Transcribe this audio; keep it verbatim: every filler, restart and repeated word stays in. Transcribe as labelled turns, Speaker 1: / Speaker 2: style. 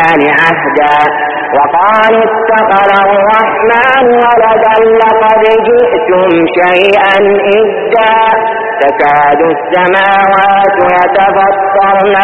Speaker 1: الرحمن عهدا وقالوا اتخذ الرحمن ولدا لقد جئتم شيئا إدا تكاد السماوات يتفطرن